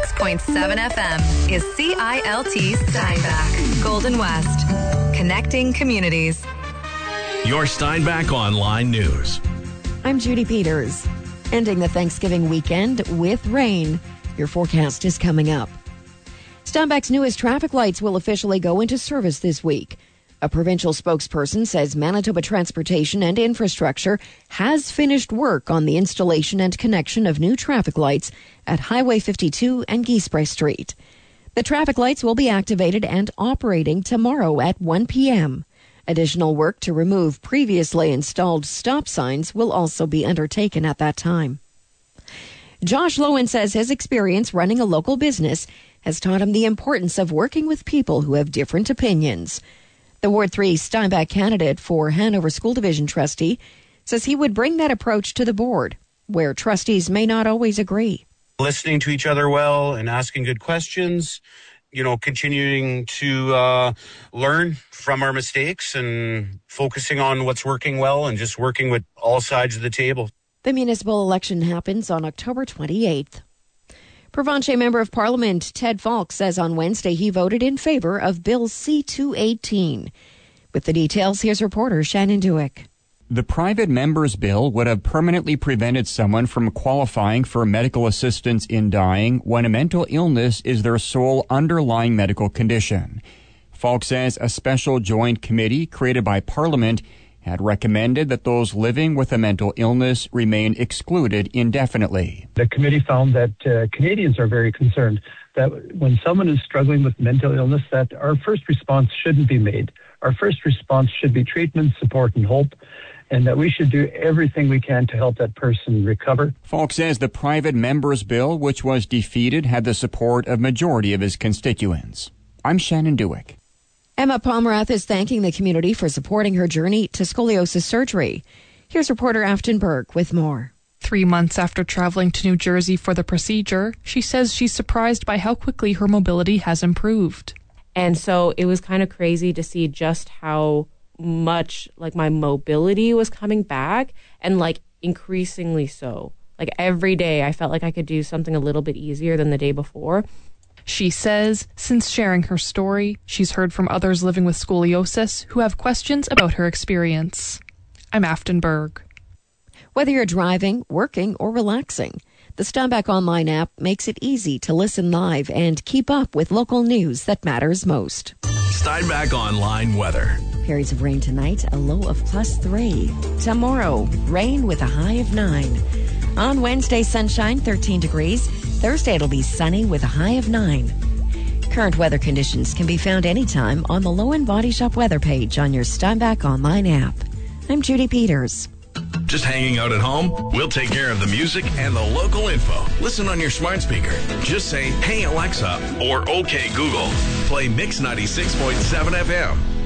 96.7 FM is CILT Steinbach, Golden West. Connecting communities. Your Steinbach Online News. I'm Judy Peters. Ending the Thanksgiving weekend with rain. Your forecast is coming up. Steinbach's newest traffic lights will officially go into service this week. A provincial spokesperson says Manitoba Transportation and Infrastructure has finished work on the installation and connection of new traffic lights at Highway 52 and Guisbray Street. The traffic lights will be activated and operating tomorrow at 1 p.m. Additional work to remove previously installed stop signs will also be undertaken at that time. Josh Lowen says his experience running a local business has taught him the importance of working with people who have different opinions. The Ward 3 Steinbach candidate for Hanover School Division trustee says he would bring that approach to the board, where trustees may not always agree. Listening to each other well and asking good questions, continuing to learn from our mistakes and focusing on what's working well and just working with all sides of the table. The municipal election happens on October 28th. Provencher Member of Parliament Ted Falk says on Wednesday he voted in favor of Bill C-218. With the details, here's reporter Shannon Dewick. The private member's bill would have permanently prevented someone from qualifying for medical assistance in dying when a mental illness is their sole underlying medical condition. Falk says a special joint committee created by Parliament had recommended that those living with a mental illness remain excluded indefinitely. The committee found that Canadians are very concerned that when someone is struggling with mental illness, that our first response shouldn't be made. Our first response should be treatment, support, and hope, and that we should do everything we can to help that person recover. Falk says the private member's bill, which was defeated, had the support of majority of his constituents. I'm Shannon Dewick. Emma Pomerantz is thanking the community for supporting her journey to scoliosis surgery. Here's reporter Afton Burke with more. 3 months after traveling to New Jersey for the procedure, she says she's surprised by how quickly her mobility has improved. And so it was kind of crazy to see just how much my mobility was coming back and increasingly so. Every day I felt like I could do something a little bit easier than the day before. She says since sharing her story, she's heard from others living with scoliosis who have questions about her experience. I'm Afton Berg. Whether you're driving, working, or relaxing, the Steinbach Online app makes it easy to listen live and keep up with local news that matters most. Steinbach Online weather. Periods of rain tonight, a low of +3. Tomorrow, rain with a high of 9. On Wednesday, sunshine, 13 degrees. Thursday, it'll be sunny with a high of 9. Current weather conditions can be found anytime on the Lowen Body Shop weather page on your Steinbach Online app. I'm Judy Peters. Just hanging out at home? We'll take care of the music and the local info. Listen on your smart speaker. Just say, "Hey Alexa," or "Okay Google." Play Mix 96.7 FM.